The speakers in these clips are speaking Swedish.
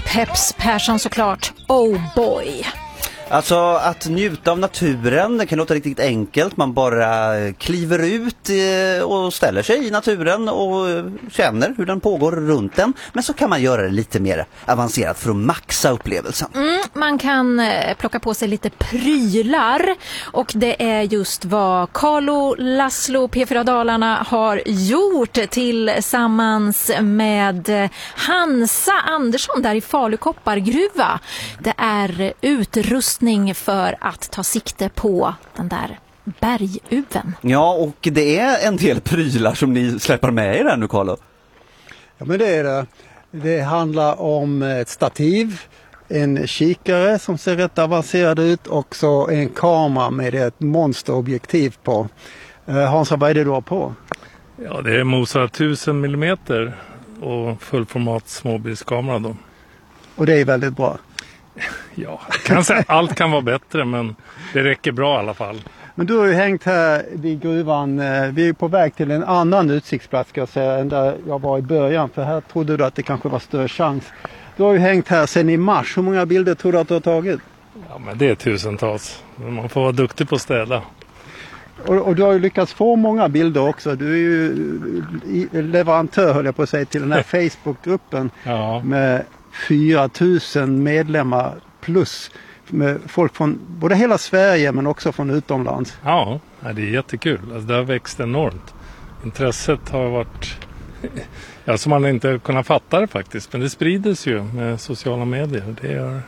Peps Persson såklart. Oh boy. Alltså att njuta av naturen, det kan låta riktigt enkelt. Man bara kliver ut och ställer sig i naturen och känner hur den pågår runt den. Men så kan man göra det lite mer avancerat för att maxa upplevelsen. Man kan plocka på sig lite prylar och det är just vad Carlo Laszlo P4 Dalarna har gjort tillsammans med Hansa Andersson där i Falu koppargruva. Det är utrustning för att ta sikte på den där berguven. Ja, och det är en del prylar som ni släpper med er där nu, Carlo. Ja, men det är det. Det handlar om ett stativ, en kikare som ser rätt avancerad ut och så en kamera med ett monsterobjektiv på. Hansa, vad är det du har på? Ja, det är Mosa 1000 mm och fullformat småbildskamera då. Och det är väldigt bra. Ja, kan säga, allt kan vara bättre men det räcker bra i alla fall. Men du har ju hängt här vid gruvan. Vi är på väg till en annan utsiktsplats ska jag säga än där jag var i början. För här trodde du att det kanske var större chans. Du har ju hängt här sedan i mars. Hur många bilder tror du att du har tagit? Ja, men det är tusentals. Man får vara duktig på att städa. Och du har ju lyckats få många bilder också. Du är ju leverantör höll jag på att säga till den här Facebookgruppen med 4000 medlemmar plus med folk från både hela Sverige men också från utomlands. Ja, det är jättekul. Alltså, det har växt enormt. Intresset har varit som man inte kunnat fatta det faktiskt. Men det sprids ju med sociala medier. Det gör...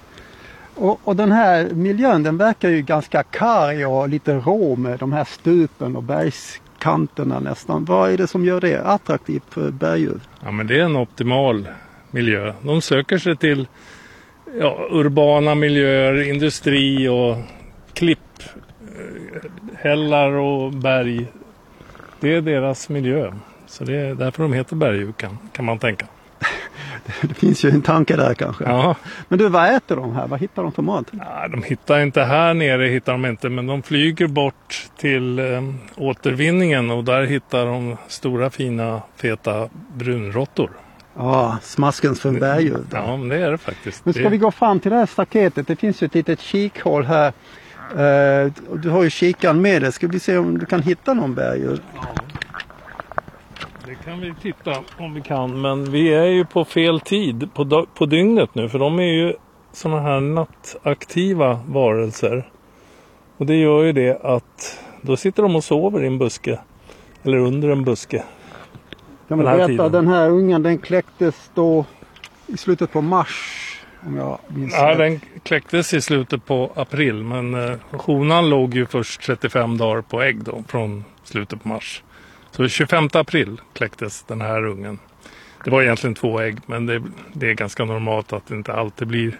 Och den här miljön den verkar ju ganska karg och lite rå med de här stupen och bergskanterna nästan. Vad är det som gör det attraktivt för berguv? Ja, men det är en optimal miljö. De söker sig till urbana miljöer, industri och klipphällar och berg. Det är deras miljö. Så det är därför de heter berguv kan man tänka. Det finns ju en tanke där kanske. Ja. Men du, vad äter de här? Vad hittar de för mat? Ja, de hittar inte här nere, men de flyger bort till återvinningen och där hittar de stora fina feta brunråttor. Ja, smaskens för berguv. Ja, men det är det faktiskt. Men ska vi gå fram till det här staketet? Det finns ju ett litet kikhål här. Du har ju kikaren med dig. Ska vi se om du kan hitta någon berguv? Ja. Det kan vi titta om vi kan, men vi är ju på fel tid på dygnet nu. För de är ju såna här nattaktiva varelser. Och det gör ju det att då sitter de och sover i en buske. Eller under en buske. Kan man berätta, den här ungen den kläcktes då i slutet på mars om jag minns rätt. Ja, den kläcktes i slutet på april men honan låg ju först 35 dagar på ägg då från slutet på mars. Så 25 april kläcktes den här ungen. Det var egentligen 2 ägg men det är ganska normalt att det inte alltid blir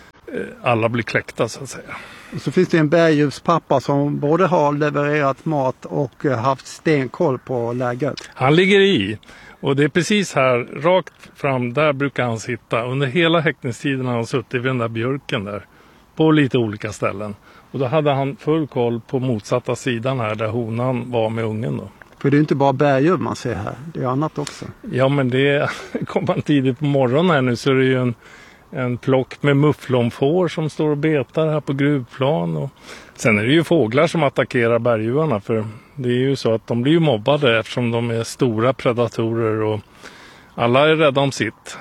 alla blir kläckta så att säga. Och så finns det en berguvspappa som både har levererat mat och haft stenkoll på läget. Han ligger i och det är precis här rakt fram där brukar han sitta. Under hela häktningstiden har han suttit vid den där björken där på lite olika ställen. Och då hade han full koll på motsatta sidan här där honan var med ungen då. För det är inte bara berguv man ser här, det är annat också. Ja men det kom man tidigt på morgonen här nu så är det ju en plock med mufflonfår som står och betar här på gruvplan. Och sen är det ju fåglar som attackerar berguvarna för det är ju så att de blir ju mobbade eftersom de är stora predatorer och alla är rädda om sitt.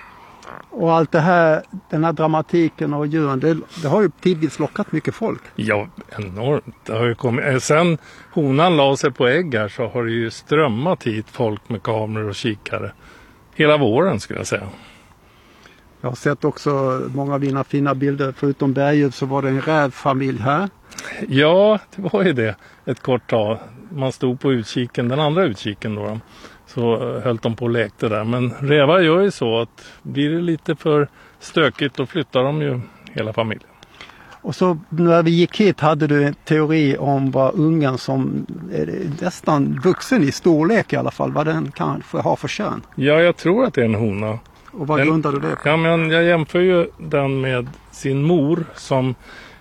Och allt det här, den här dramatiken och djuren, det har ju tidvis lockat mycket folk. Ja, enormt. Det har ju kommit. Sen honan la sig på ägg här så har det ju strömmat hit folk med kameror och kikare. Hela våren skulle jag säga. Jag har sett också många av dina fina bilder. Förutom berguv så var det en rävfamilj här. Ja, det var ju det. Ett kort tag. Man stod på utkiken, den andra utkiken då. Så höll de på och lekte där. Men rävar gör ju så att blir det lite för stökigt då flyttar de ju hela familjen. Och så när vi gick hit hade du en teori om vad ungen som är nästan vuxen i storlek i alla fall. Vad den kanske har för kön. Ja, jag tror att det är en hona. Och vad grundar du det på? Ja, men jag jämför ju den med sin mor som...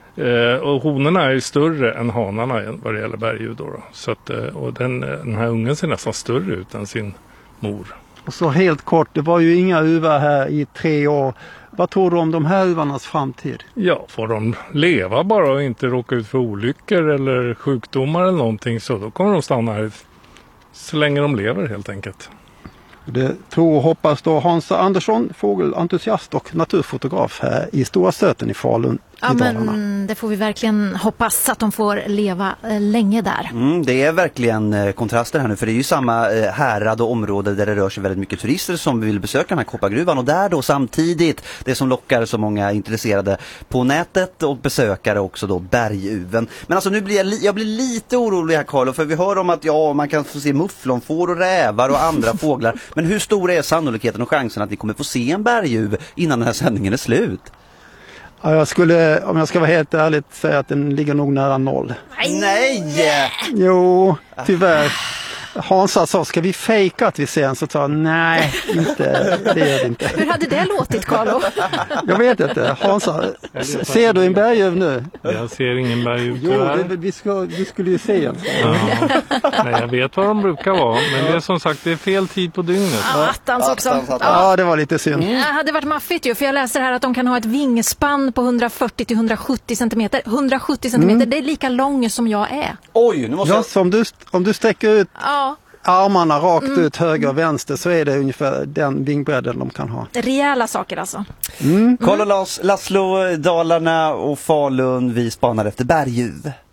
och honorna är ju större än hanarna vad det gäller berguv då. Så att, och den här ungen ser nästan större ut än sin mor. Och så helt kort, det var ju inga uvar här i 3 år. Vad tror du om de här uvarnas framtid? Ja, får de leva bara och inte råka ut för olyckor eller sjukdomar eller någonting, så då kommer de stanna här så länge de lever helt enkelt. Det tror och hoppas då Hans Andersson, fågelentusiast och naturfotograf här i Stora Stöten i Falun. Ja, men det får vi verkligen hoppas att de får leva länge där. Det är verkligen kontraster här nu, för det är ju samma härad och område där det rör sig väldigt mycket turister som vill besöka den här koppargruvan, och där då samtidigt det som lockar så många intresserade på nätet och besökare också då berguven. Men alltså nu blir jag blir lite orolig här, Carlo, för vi hör om att man kan få se mufflonfår och rävar och andra fåglar. Men hur stor är sannolikheten och chansen att vi kommer få se en berguv innan den här sändningen är slut? Ja, jag skulle, om jag ska vara helt ärlig, säga att den ligger nog nära 0. Nej! Jo, tyvärr. Hansa sa, ska vi fejka att vi ser en? Så sa jag, nej, inte, det gör det inte. Hur hade det låtit, Carlo? Jag vet inte. Hansa, ser du en berguv nu? Jag ser ingen berguv. Jo, vi skulle ju se en. Ja. Nej, jag vet vad de brukar vara, men det är som sagt, det är fel tid på dygnet. Attans också. Ja, det var lite synd. Det hade varit maffigt ju, för jag läser här att de kan ha ett vingspann på 140-170 centimeter. 170 centimeter, det är lika lång som jag är. Oj, nu måste Ja, så om du sträcker ut armarna rakt ut höger och vänster, så är det ungefär den vingbredden de kan ha. Rejäla saker alltså. Carlo Laszlo, Dalarna och Falun, vi spanar efter berguv.